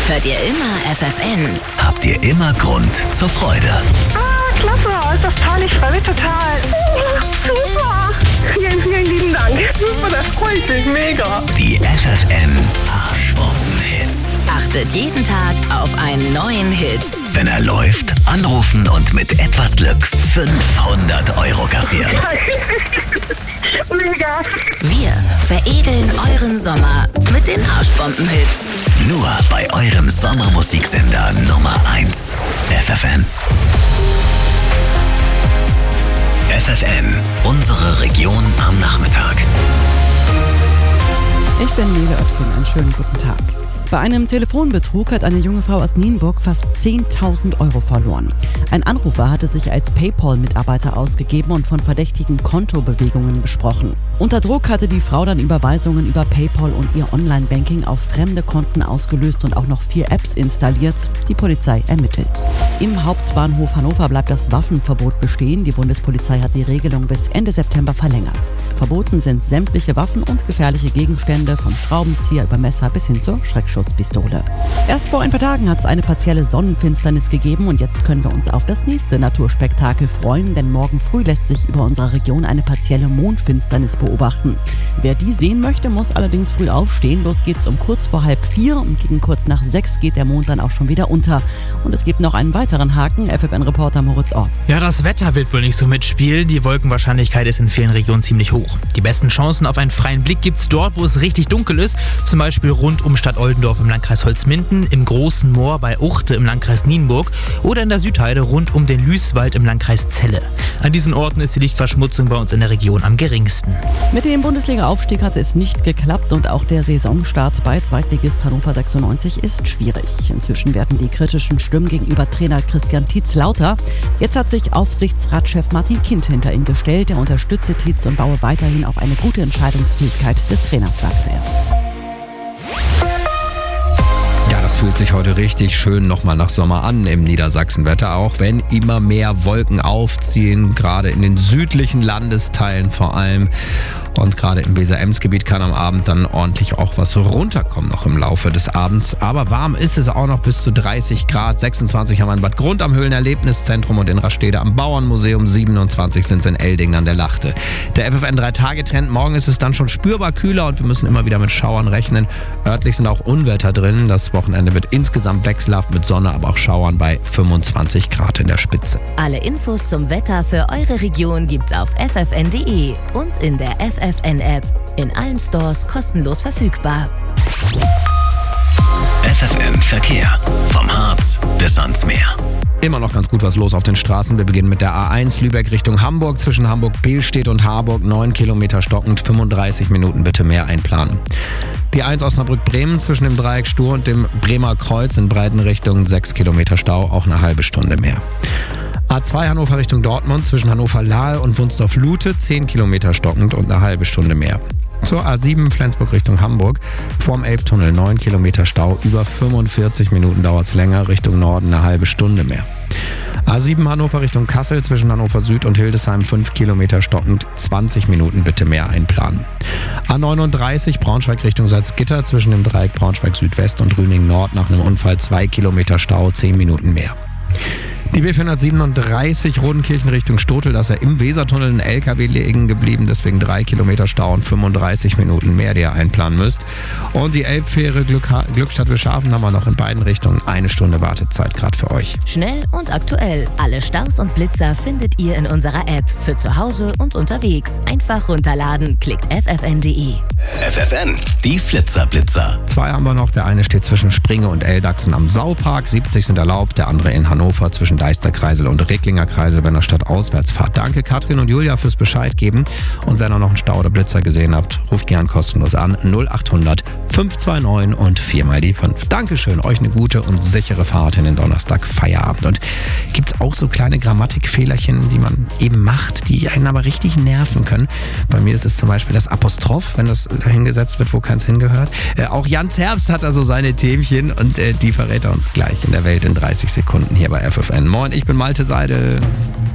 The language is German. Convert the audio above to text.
Hört ihr immer FFN? Habt ihr immer Grund zur Freude? Klasse, ist das toll, ich freue mich total. Super. Vielen, vielen lieben Dank. Super, das freut mich mega. Die FFN Arschbomben-Hits. Achtet jeden Tag auf einen neuen Hit. Wenn er läuft, anrufen und mit etwas Glück 500 € kassieren. Mega. Wir veredeln euren Sommer mit den Arschbomben-Hits. Nur bei eurem Sommermusiksender Nummer 1. FFN. FFN, unsere Region am Nachmittag. Ich bin Nele Oetken, einen schönen guten Tag. Bei einem Telefonbetrug hat eine junge Frau aus Nienburg fast 10.000 € verloren. Ein Anrufer hatte sich als PayPal-Mitarbeiter ausgegeben und von verdächtigen Kontobewegungen gesprochen. Unter Druck hatte die Frau dann Überweisungen über PayPal und ihr Online-Banking auf fremde Konten ausgelöst und auch noch 4 Apps installiert. Die Polizei ermittelt. Im Hauptbahnhof Hannover bleibt das Waffenverbot bestehen. Die Bundespolizei hat die Regelung bis Ende September verlängert. Verboten sind sämtliche Waffen und gefährliche Gegenstände, vom Schraubenzieher über Messer bis hin zur Schreckschusspistole. Erst vor ein paar Tagen hat es eine partielle Sonnenfinsternis gegeben und jetzt können wir uns auf das nächste Naturspektakel freuen, denn morgen früh lässt sich über unserer Region eine partielle Mondfinsternis beobachten. Wer die sehen möchte, muss allerdings früh aufstehen. Los geht's um kurz vor 3:30 und gegen kurz nach 6 geht der Mond dann auch schon wieder unter. Und es gibt noch einen weiteren Haken, FFN-Reporter Moritz Ort. Ja, das Wetter wird wohl nicht so mitspielen. Die Wolkenwahrscheinlichkeit ist in vielen Regionen ziemlich hoch. Die besten Chancen auf einen freien Blick gibt's dort, wo es richtig dunkel ist. Zum Beispiel rund um Stadt Oldendorf im Landkreis Holzminden, im Großen Moor bei Uchte im Landkreis Nienburg oder in der Südheide rund um den Lüßwald im Landkreis Celle. An diesen Orten ist die Lichtverschmutzung bei uns in der Region am geringsten. Mit dem Bundesliga-Aufstieg hat es nicht geklappt und auch der Saisonstart bei Zweitligist Hannover 96 ist schwierig. Inzwischen werden die kritischen Stimmen gegenüber Trainer Christian Tietz lauter. Jetzt hat sich Aufsichtsratschef Martin Kind hinter ihn gestellt. Er unterstütze Tietz und baue weiterhin auf eine gute Entscheidungsfähigkeit des Trainers, sagte er. Ja, das fühlt sich heute richtig schön nochmal nach Sommer an im Niedersachsenwetter, auch wenn immer mehr Wolken aufziehen, gerade in den südlichen Landesteilen vor allem. Und gerade im Weser-Ems-Gebiet kann am Abend dann ordentlich auch was runterkommen noch im Laufe des Abends. Aber warm ist es auch noch bis zu 30 Grad. 26 haben wir in Bad Grund am Höhlenerlebniszentrum und in Rastede am Bauernmuseum. 27 sind es in Eldingen an der Lachte. Der FFN 3-Tage-Trend. Morgen ist es dann schon spürbar kühler und wir müssen immer wieder mit Schauern rechnen. Örtlich sind auch Unwetter drin. Das Wochenende wird insgesamt wechselhaft mit Sonne, aber auch Schauern bei 25 Grad in der Spitze. Alle Infos zum Wetter für eure Region gibt's auf ffn.de und in der FFN-App. In allen Stores kostenlos verfügbar. FFN Verkehr. Vom Harz bis ans Meer. Immer noch ganz gut was los auf den Straßen. Wir beginnen mit der A1 Lübeck Richtung Hamburg. Zwischen Hamburg-Behlstedt und Harburg 9 Kilometer stockend, 35 Minuten bitte mehr einplanen. Die 1 Osnabrück-Bremen zwischen dem Dreieck Stur und dem Bremer Kreuz in beiden Richtungen 6 Kilometer Stau, auch eine halbe Stunde mehr. A2 Hannover Richtung Dortmund zwischen Hannover-Lahl und Wunsdorf-Lute 10 Kilometer stockend und eine halbe Stunde mehr. Zur A7 Flensburg Richtung Hamburg vorm Elbtunnel 9 Kilometer Stau, über 45 Minuten dauert es länger, Richtung Norden eine halbe Stunde mehr. A7 Hannover Richtung Kassel zwischen Hannover Süd und Hildesheim 5 Kilometer stockend, 20 Minuten bitte mehr einplanen. A39 Braunschweig Richtung Salzgitter zwischen dem Dreieck Braunschweig Südwest und Rüning Nord nach einem Unfall 2 Kilometer Stau, 10 Minuten mehr. Die B437 Rodenkirchen Richtung Stotel, da ist ja im Wesertunnel ein LKW liegen geblieben, deswegen 3 Kilometer Stau und 35 Minuten mehr, die ihr einplanen müsst. Und die Elbfähre Glückstadt-Wilschafen haben wir noch in beiden Richtungen, eine Stunde Wartezeit gerade für euch. Schnell und aktuell. Alle Staus und Blitzer findet ihr in unserer App. Für zu Hause und unterwegs. Einfach runterladen. Klickt ffn.de. FFN, die Flitzer-Blitzer. 2 haben wir noch, der eine steht zwischen Springe und Eldachsen am Saupark, 70 sind erlaubt, der andere in Hannover zwischen Deisterkreisel und Recklinger Kreisel bei einer Stadtauswärtsfahrt. Danke Katrin und Julia fürs Bescheid geben und wenn ihr noch einen Stau oder Blitzer gesehen habt, ruft gern kostenlos an 0800 529 und 4 mal die 5. Dankeschön, euch eine gute und sichere Fahrt in den Donnerstag Feierabend. Und gibt es auch so kleine Grammatikfehlerchen, die man eben macht, die einen aber richtig nerven können. Bei mir ist es zum Beispiel das Apostroph, wenn das hingesetzt wird, wo keins hingehört. Auch Jans Herbst hat da so seine Themchen und die verrät er uns gleich in der Welt in 30 Sekunden hier bei FFN. Moin, ich bin Malte Seidel.